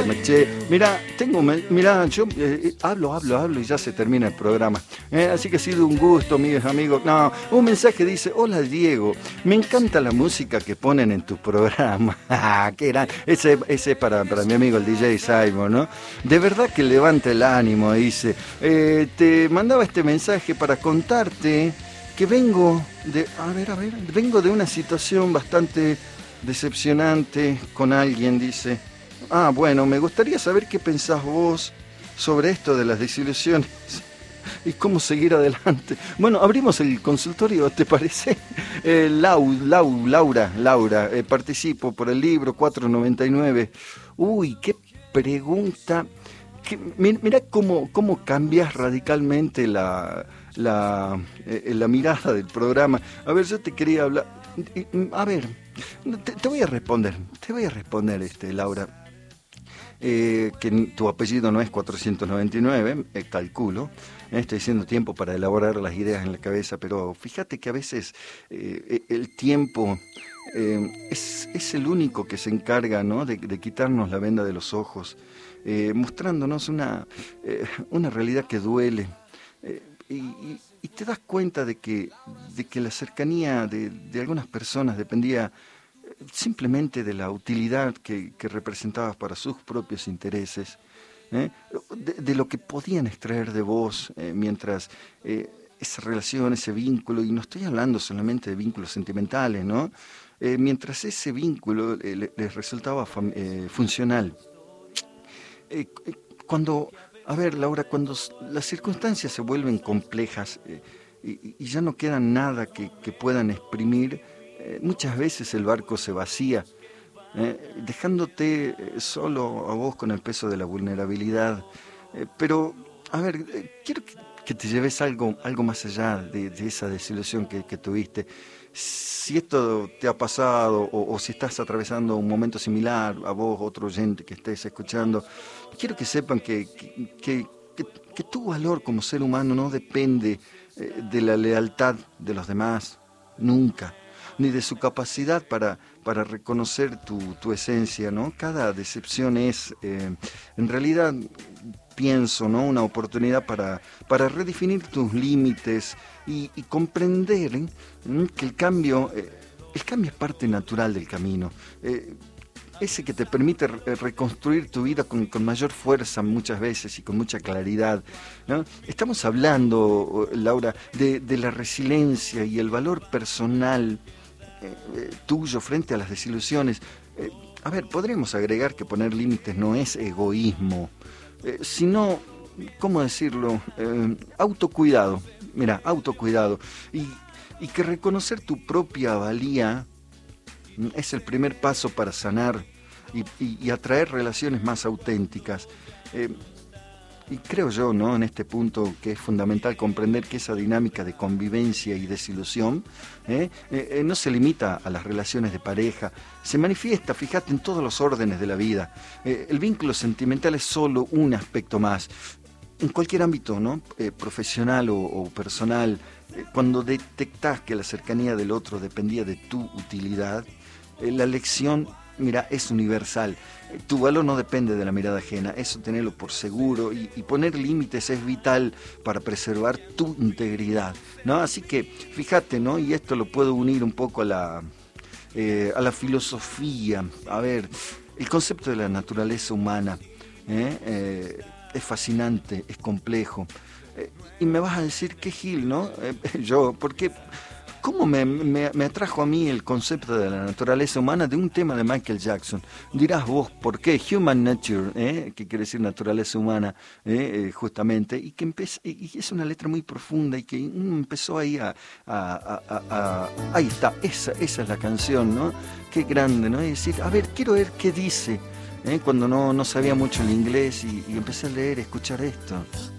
informe. Che, mira, yo hablo y ya se termina el programa. Así que ha sido un gusto, mis amigos. No, un mensaje dice: hola Diego, me encanta la música que ponen en tu programa. Qué gran. Ese es para mi amigo el DJ Simon, ¿no? De verdad que levanta el ánimo, dice. Te mandaba este mensaje para contarte que vengo de una situación bastante decepcionante con alguien, dice. Bueno, me gustaría saber qué pensás vos sobre esto de las desilusiones y cómo seguir adelante. Bueno, abrimos el consultorio, ¿te parece? Laura, participo por el libro 499. Uy, qué pregunta. Mira cómo cambias radicalmente la mirada del programa. A ver, yo te quería hablar. A ver, te voy a responder, Laura. Que tu apellido no es 499, calculo. Estoy haciendo tiempo para elaborar las ideas en la cabeza, pero fíjate que a veces el tiempo es el único que se encarga, ¿no?, de quitarnos la venda de los ojos, mostrándonos una realidad que duele. Y te das cuenta de que la cercanía de algunas personas dependía simplemente de la utilidad que representabas para sus propios intereses, de lo que podían extraer de vos mientras esa relación, ese vínculo, y no estoy hablando solamente de vínculos sentimentales, ¿no? Mientras ese vínculo les resultaba funcional. Laura, cuando las circunstancias se vuelven complejas y ya no queda nada que puedan exprimir, muchas veces el barco se vacía, dejándote solo a vos con el peso de la vulnerabilidad. Pero, quiero que te lleves algo más allá de esa desilusión que tuviste. Si esto te ha pasado o si estás atravesando un momento similar, a vos, otro oyente que estés escuchando, quiero que sepan que tu valor como ser humano no depende de la lealtad de los demás, nunca, ni de su capacidad para reconocer tu esencia, ¿no? Cada decepción es, en realidad, pienso, ¿no?, una oportunidad para redefinir tus límites y comprender que el cambio es parte natural del camino. Ese que te permite reconstruir tu vida con mayor fuerza muchas veces y con mucha claridad, ¿no? Estamos hablando, Laura, de la resiliencia y el valor personal tuyo frente a las desilusiones. Podríamos agregar que poner límites no es egoísmo, sino, ¿cómo decirlo?, autocuidado. Mira, autocuidado. Y que reconocer tu propia valía es el primer paso para sanar y atraer relaciones más auténticas. Y creo yo, ¿no?, en este punto, que es fundamental comprender que esa dinámica de convivencia y desilusión no se limita a las relaciones de pareja, se manifiesta, fíjate, en todos los órdenes de la vida. El vínculo sentimental es solo un aspecto más. En cualquier ámbito, ¿no?, profesional o personal, cuando detectás que la cercanía del otro dependía de tu utilidad, la lección, mira, es universal. Tu valor no depende de la mirada ajena, eso tenerlo por seguro, y poner límites es vital para preservar tu integridad, ¿no? Así que fíjate, ¿no?, y esto lo puedo unir un poco a la filosofía. El concepto de la naturaleza humana es fascinante, es complejo. Y me vas a decir que Gil, ¿no? Porque ¿cómo me atrajo a mí el concepto de la naturaleza humana de un tema de Michael Jackson? Dirás vos, ¿por qué? Human Nature, que quiere decir naturaleza humana, justamente, y que y es una letra muy profunda y que empezó ahí ahí está, esa es la canción, ¿no? Qué grande, ¿no? Es decir, quiero ver qué dice, cuando no sabía mucho el inglés y empecé a leer, escuchar esto.